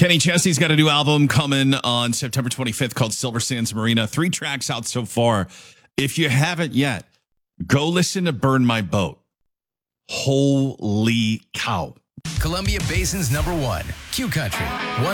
Kenny Chesney's got a new album coming on September 25th called Silver Sands Marina. 3 tracks out so far. If you haven't yet, go listen to Burn My Boat. Holy cow. Columbia Basin's #1, Q Country.